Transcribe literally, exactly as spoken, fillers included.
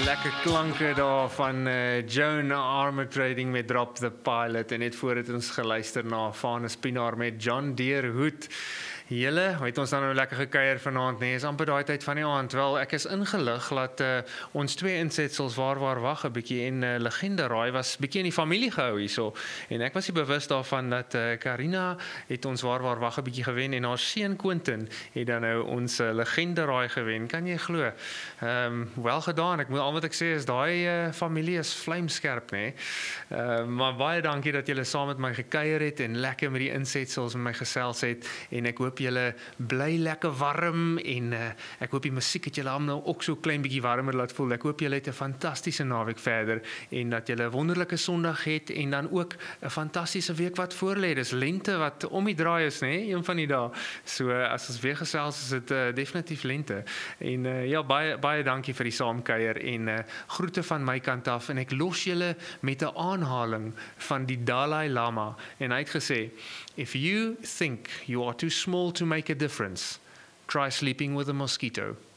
lekker klanke daar van uh, Joan Armatrading met Drop the Pilot en net voor het ons geluister na Vanus Pinaar met John Deere Hoed. Julle, het ons dan nou lekker gekuier vanaand, nee, is amper daai tyd van die aand. Wel, ek is ingelig dat uh, ons twee insetsels waar waar wag 'n bietjie en uh, Legende Raai was bietjie in die familie gehou hierso. En ek was nie bewus daarvan dat uh, Karina het ons waar waar wag 'n bietjie gewen en haar seun Quentin het dan nou ons uh, Legende Raai gewen. Kan jy glo? Ehm um, wel gedaan. Ek moet al wat ek sê is daai uh, familie is vlamskerp, nê. Uh, maar baie dankie dat julle saam met my gekuier het en lekker met die insetsels met my gesels het en ek hoop julle bly lekker warm en uh, ek hoop die musiek het julle almal ook so klein bietjie warmer laat voel. Ek hoop julle het 'n fantastiese naweek verder en dat julle 'n wonderlike Sondag het en dan ook 'n fantastiese week wat voorlê. Dis lente wat om die draai is, nê, een van die dae. So as ons weer gesels is dit uh, definitief lente. En uh, ja, baie baie dankie vir die saamkuier en uh, groete van my kant af en ek los julle met 'n aanhaling van die Dalai Lama en hy het gesê: "If you think you are too small to make a difference, try sleeping with a mosquito."